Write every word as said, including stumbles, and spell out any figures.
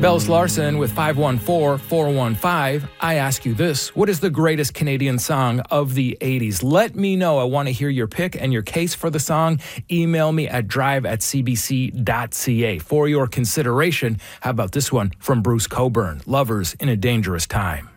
Bells Larson with five one four, four one five. I ask you this. What is the greatest Canadian song of the eighties? Let me know. I want to hear your pick and your case for the song. Email me at drive at c b c dot c a. For your consideration, how about this one from Bruce Cockburn, Lovers in a Dangerous Time?